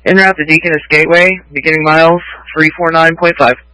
En route to Deaconess Gateway, beginning miles 349.5.